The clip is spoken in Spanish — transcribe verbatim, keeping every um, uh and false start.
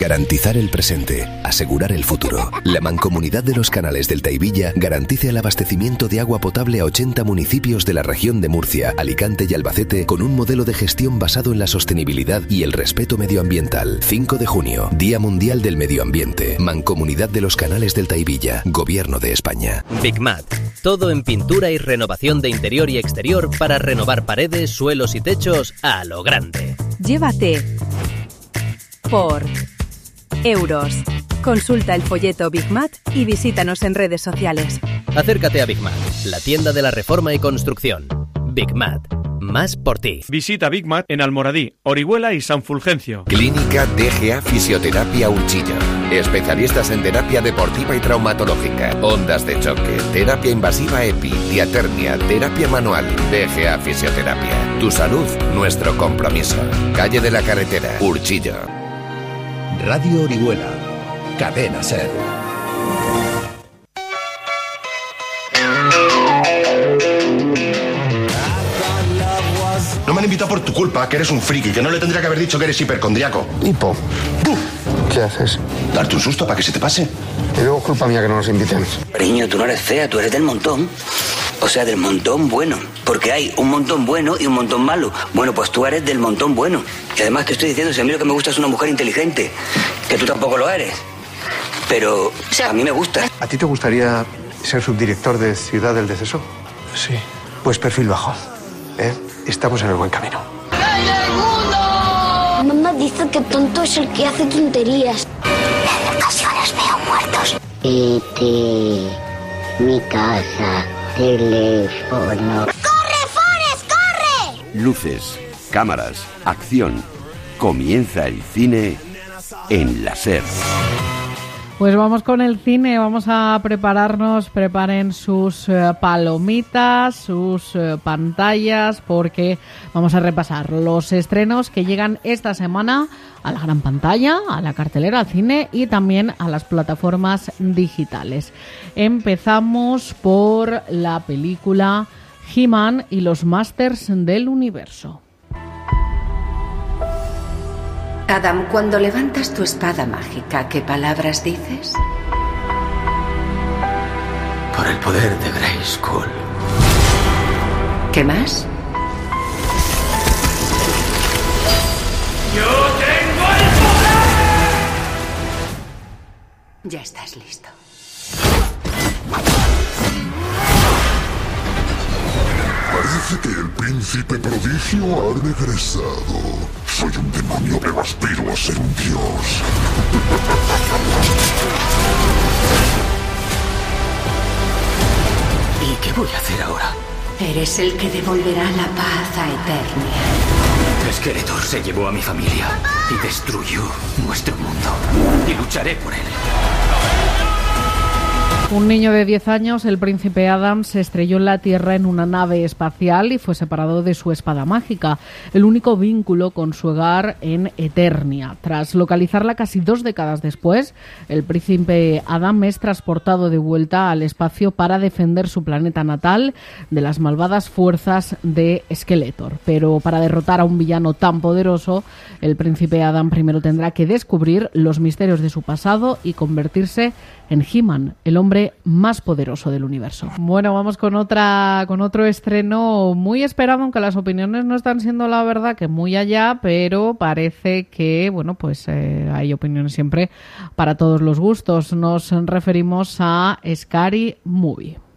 Garantizar el presente, asegurar el futuro. La Mancomunidad de los Canales del Taivilla garantiza el abastecimiento de agua potable a ochenta municipios de la región de Murcia, Alicante y Albacete con un modelo de gestión basado en la sostenibilidad y el respeto medioambiental. cinco de junio, Día Mundial del Medio Ambiente. Mancomunidad de los Canales del Taivilla, Gobierno de España. Bigmat, todo en pintura y renovación de interior y exterior para renovar paredes, suelos y techos a lo grande. Llévate por euros. Consulta el folleto Bigmat y visítanos en redes sociales. Acércate a Bigmat, la tienda de la reforma y construcción. Bigmat, más por ti. Visita Bigmat en Almoradí, Orihuela y San Fulgencio. Clínica D G A Fisioterapia Urchilla. Especialistas en terapia deportiva y traumatológica, ondas de choque, terapia invasiva EPI, diatermia, terapia manual. D G A Fisioterapia. Tu salud, nuestro compromiso. Calle de la Carretera, Urchillo. Radio Orihuela, Cadena Ser. No me han invitado por tu culpa, que eres un friki, que no le tendría que haber dicho que eres hipercondriaco. Hipo. ¿Qué haces? Darte un susto para que se te pase. Y luego es culpa mía que no nos inviten. Cariño, tú no eres fea, tú eres del montón. O sea, del montón bueno. Porque hay un montón bueno y un montón malo. Bueno, pues tú eres del montón bueno. Y además te estoy diciendo, si a mí lo que me gusta es una mujer inteligente, que tú tampoco lo eres. Pero, o sea, a mí me gusta. ¿A ti te gustaría ser subdirector de Ciudad del Deceso? Sí. Pues perfil bajo. ¿Eh? Estamos en el buen camino. Mamá dice que tonto es el que hace tonterías. En ocasiones veo muertos. E T, mi casa, teléfono. ¡Corre, Forrest, corre! Luces, cámaras, acción. Comienza el cine en la SER. Pues vamos con el cine, vamos a prepararnos, preparen sus eh, palomitas, sus eh, pantallas, porque vamos a repasar los estrenos que llegan esta semana a la gran pantalla, a la cartelera, al cine y también a las plataformas digitales. Empezamos por la película He-Man y los Masters del Universo. Adam, cuando levantas tu espada mágica, ¿qué palabras dices? Por el poder de Grayskull. ¿Qué más? ¡Yo tengo el poder! Ya estás listo. Parece que el príncipe prodigio ha regresado. Soy un demonio, pero aspiro a ser un dios. ¿Y qué voy a hacer ahora? Eres el que devolverá la paz a Eternia. Skeletor se llevó a mi familia y destruyó nuestro mundo. Y lucharé por él. Un niño de diez años, el príncipe Adam, se estrelló en la Tierra en una nave espacial y fue separado de su espada mágica, el único vínculo con su hogar en Eternia. Tras localizarla casi dos décadas después, el príncipe Adam es transportado de vuelta al espacio para defender su planeta natal de las malvadas fuerzas de Skeletor. Pero para derrotar a un villano tan poderoso, el príncipe Adam primero tendrá que descubrir los misterios de su pasado y convertirse en He-Man, el hombre más poderoso del universo. Bueno, vamos con otra, con otro estreno muy esperado, aunque las opiniones no están siendo, la verdad, que muy allá, pero parece que, bueno, pues eh, hay opiniones siempre para todos los gustos. Nos referimos a Scary Movie.